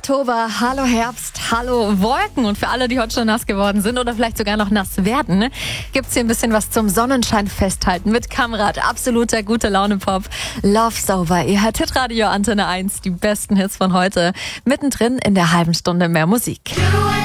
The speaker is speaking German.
Oktober, hallo Herbst, hallo Wolken. Und für alle, die heute schon nass geworden sind oder vielleicht sogar noch nass werden, gibt's hier ein bisschen was zum Sonnenschein festhalten mit Kamrad. Absoluter gute Laune-Pop. Love's Over. Ihr hört Hitradio Antenne 1, die besten Hits von heute. Mittendrin in der halben Stunde mehr Musik.